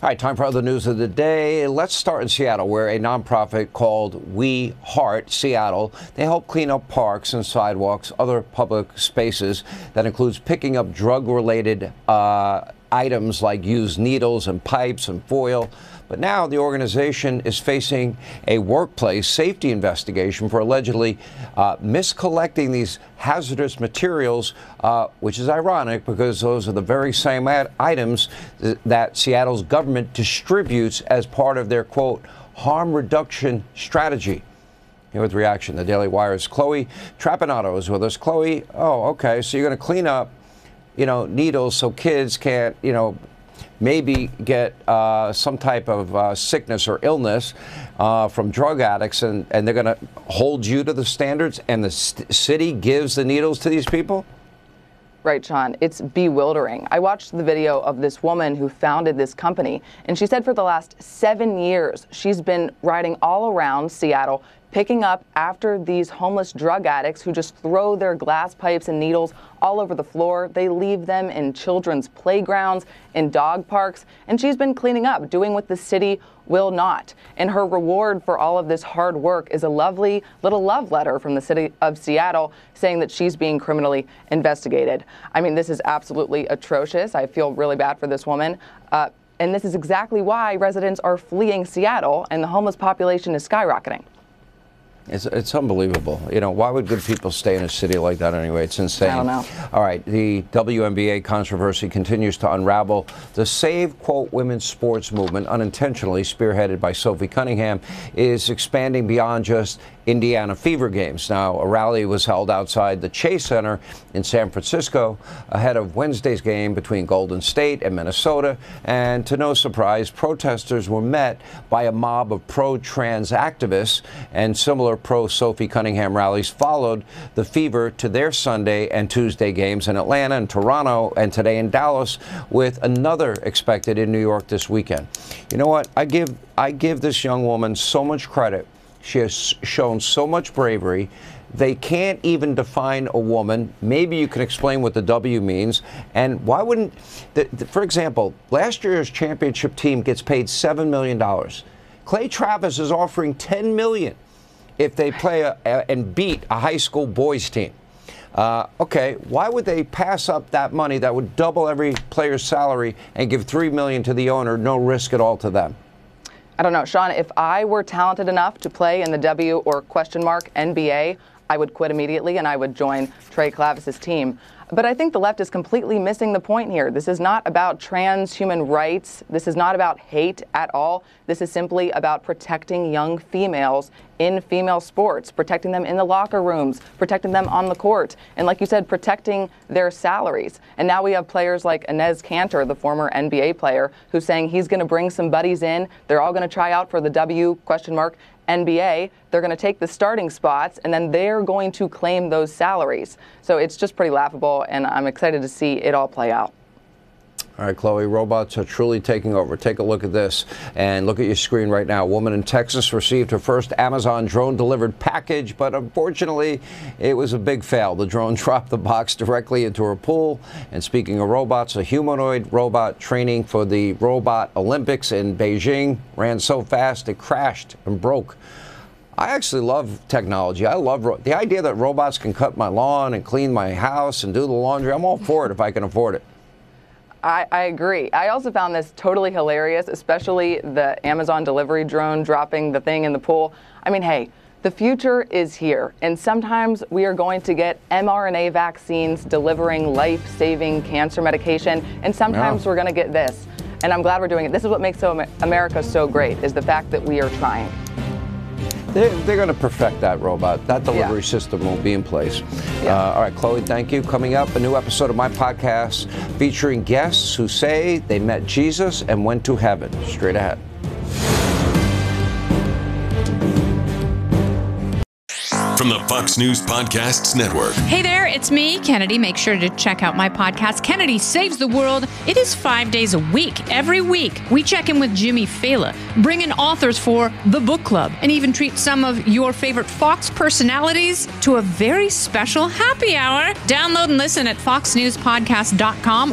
All right, time for other news of the day. Let's start in Seattle, where a nonprofit called We Heart Seattle, they help clean up parks and sidewalks, other public spaces. That includes picking up drug-related items like used needles and pipes and foil. But now the organization is facing a workplace safety investigation for allegedly miscollecting these hazardous materials, which is ironic because those are the very same items that Seattle's government distributes as part of their, quote, harm reduction strategy. Here with reaction, the Daily Wire's Chloe Trapanotto is with us. Chloe, oh, okay, so you're going to clean up, needles so kids can't, maybe get some type of sickness or illness from drug addicts, and they're going to hold you to the standards, and the city gives the needles to these people? Right, Sean. It's bewildering. I watched the video of this woman who founded this company, and she said for the last 7 years, she's been riding all around Seattle, picking up after these homeless drug addicts who just throw their glass pipes and needles all over the floor. They leave them in children's playgrounds, in dog parks, and she's been cleaning up, doing what the city will not. And her reward for all of this hard work is a lovely little love letter from the city of Seattle saying that she's being criminally investigated. I mean, this is absolutely atrocious. I feel really bad for this woman. And this is exactly why residents are fleeing Seattle and the homeless population is skyrocketing. It's unbelievable. Why would good people stay in a city like that anyway? It's insane. I don't know. All right, the WNBA controversy continues to unravel. The Save, quote, women's sports movement, unintentionally spearheaded by Sophie Cunningham, is expanding beyond just Indiana Fever games. Now, a rally was held outside the Chase Center in San Francisco ahead of Wednesday's game between Golden State and Minnesota. And to no surprise, protesters were met by a mob of pro-trans activists, and similar pro-Sophie Cunningham rallies followed the Fever to their Sunday and Tuesday games in Atlanta and Toronto, and today in Dallas, with another expected in New York this weekend. You know what? I give this young woman so much credit. She has shown so much bravery. They can't even define a woman. Maybe you can explain what the W means. And why wouldn't, for example, last year's championship team gets paid $7 million. Clay Travis is offering $10 million if they play and beat a high school boys team. Okay, why would they pass up that money that would double every player's salary and give $3 million to the owner, no risk at all to them? I don't know, Sean, if I were talented enough to play in the W or NBA, I would quit immediately and I would join Trey Clavis's team. But I think the left is completely missing the point here. This is not about trans human rights. This is not about hate at all. This is simply about protecting young females in female sports, protecting them in the locker rooms, protecting them on the court, and like you said, protecting their salaries. And now we have players like Enes Kanter, the former NBA player, who's saying he's going to bring some buddies in. They're all going to try out for the W NBA. They're going to take the starting spots, and then they're going to claim those salaries. So it's just pretty laughable, and I'm excited to see it all play out. All right, Chloe, robots are truly taking over. Take a look at this and look at your screen right now. A woman in Texas received her first Amazon drone-delivered package, but unfortunately, it was a big fail. The drone dropped the box directly into her pool. And speaking of robots, a humanoid robot training for the Robot Olympics in Beijing ran so fast it crashed and broke. I actually love technology. I love the idea that robots can cut my lawn and clean my house and do the laundry. I'm all for it if I can afford it. I agree. I also found this totally hilarious, especially the Amazon delivery drone dropping the thing in the pool. I mean, hey, the future is here, and sometimes we are going to get mRNA vaccines delivering life-saving cancer medication, and sometimes we're going to get this. And I'm glad we're doing it. This is what makes America so great, is the fact that we are trying. They're going to perfect that robot. That delivery system will be in place. All right, Chloe, thank you. Coming up, a new episode of my podcast featuring guests who say they met Jesus and went to heaven. Straight ahead. From the Fox News Podcasts Network. Hey there, it's me, Kennedy. Make sure to check out my podcast, Kennedy Saves the World. It is 5 days a week. Every week, we check in with Jimmy Fallon, bring in authors for the book club, and even treat some of your favorite Fox personalities to a very special happy hour. Download and listen at foxnewspodcast.com